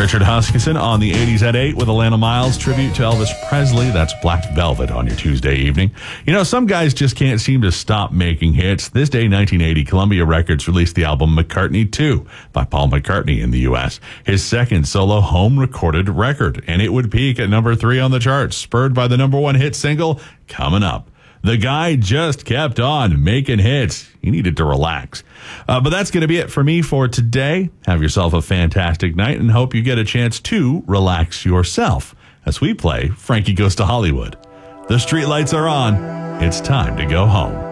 Richard Huskisson on the 80s at 8 with Alana Miles tribute to Elvis Presley. That's Black Velvet on your Tuesday evening. You know, some guys just can't seem to stop making hits. This day, 1980, Columbia Records released the album McCartney 2 by Paul McCartney in the U.S., his second solo home recorded record, and it would peak at number 3 on the charts, spurred by the number 1 hit single, Coming Up. The guy just kept on making hits. He needed to relax. But that's going to be it for me for today. Have yourself a fantastic night and hope you get a chance to relax yourself as we play Frankie Goes to Hollywood. The streetlights are on. It's time to go home.